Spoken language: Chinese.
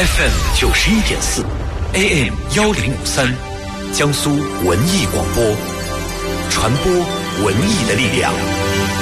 FM 91.4 AM 1053，江苏文艺广播，传播文艺的力量。